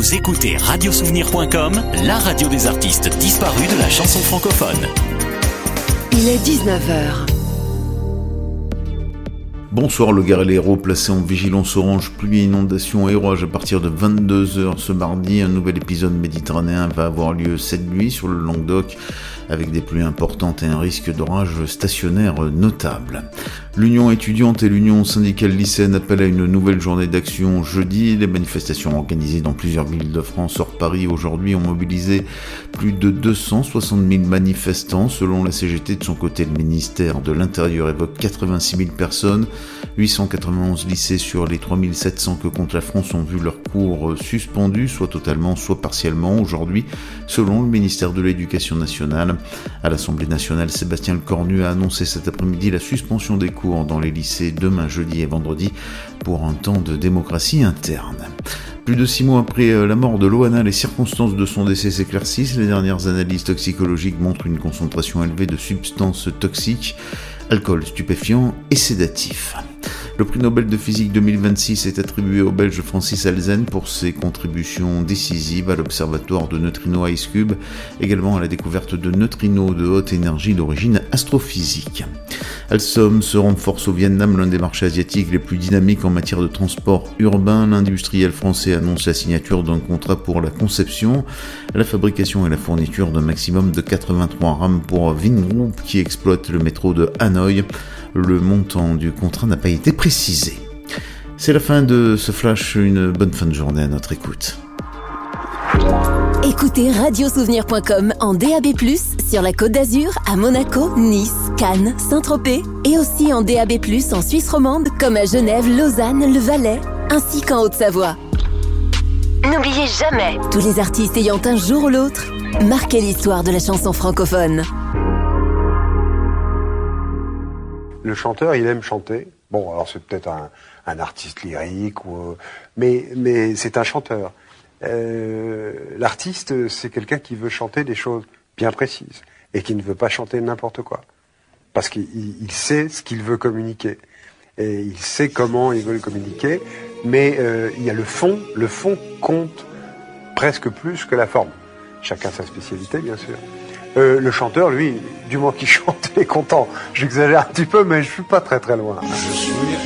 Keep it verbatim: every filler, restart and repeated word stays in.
Vous écoutez radio souvenir point com, la radio des artistes disparus de la chanson francophone. Il est dix-neuf heures. Bonsoir, le Gard et l'Hérault placés en vigilance orange, pluie et inondation et orage à partir de vingt-deux heures ce mardi. Un nouvel épisode méditerranéen va avoir lieu cette nuit sur le Languedoc avec des pluies importantes et un risque d'orage stationnaire notable. L'Union étudiante et l'Union syndicale lycéenne appellent à une nouvelle journée d'action jeudi. Les manifestations organisées dans plusieurs villes de France hors Paris aujourd'hui ont mobilisé plus de deux cent soixante mille manifestants. Selon la C G T, de son côté, le ministère de l'Intérieur évoque quatre-vingt-six mille personnes. huit cent quatre-vingt-onze lycées sur les trois mille sept cents que compte la France ont vu leurs cours suspendus, soit totalement, soit partiellement, aujourd'hui, selon le ministère de l'Éducation nationale. À l'Assemblée nationale, Sébastien Lecornu a annoncé cet après-midi la suspension des cours dans les lycées demain, jeudi et vendredi pour un temps de démocratie interne. Plus de six mois après la mort de Loana, les circonstances de son décès s'éclaircissent. Les dernières analyses toxicologiques montrent une concentration élevée de substances toxiques, alcool, stupéfiants et sédatifs. Le prix Nobel de physique deux mille vingt-six est attribué au Belge Francis Alzen pour ses contributions décisives à l'observatoire de neutrinos IceCube, également à la découverte de neutrinos de haute énergie d'origine astrophysique. Alstom se renforce au Vietnam, l'un des marchés asiatiques les plus dynamiques en matière de transport urbain. L'industriel français annonce la signature d'un contrat pour la conception, la fabrication et la fourniture d'un maximum de quatre-vingt-trois rames pour Vingroup qui exploite le métro de Hanoï. Le montant du contrat n'a pas été précisé. C'est la fin de ce flash, une bonne fin de journée à notre écoute. Écoutez radio souvenir point com en D A B plus, sur la Côte d'Azur, à Monaco, Nice, Cannes, Saint-Tropez et aussi en D A B plus en Suisse romande comme à Genève, Lausanne, le Valais, ainsi qu'en Haute-Savoie. N'oubliez jamais, tous les artistes ayant un jour ou l'autre marqué l'histoire de la chanson francophone. Le chanteur, il aime chanter. Bon, alors c'est peut-être un, un artiste lyrique, ou, mais, mais c'est un chanteur. Euh, l'artiste, c'est quelqu'un qui veut chanter des choses bien précises et qui ne veut pas chanter n'importe quoi. Parce qu'il il sait ce qu'il veut communiquer. Et il sait comment il veut le communiquer, mais euh, il y a le fond. Le fond compte presque plus que la forme. Chacun sa spécialité, bien sûr. Euh, le chanteur, lui, du moment qu'il chante, il est content. J'exagère un petit peu, mais je suis pas très très loin. Je suis